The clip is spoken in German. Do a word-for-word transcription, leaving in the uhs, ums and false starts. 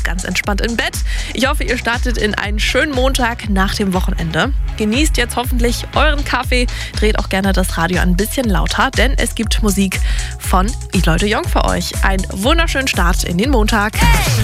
ganz entspannt im Bett. Ich hoffe, ihr startet in einen schönen Montag nach dem Wochenende. Genießt jetzt hoffentlich euren Kaffee. Dreht auch gerne das Radio ein bisschen lauter, denn es gibt Musik von Leute Jong für euch. Einen wunderschönen Start in den Montag.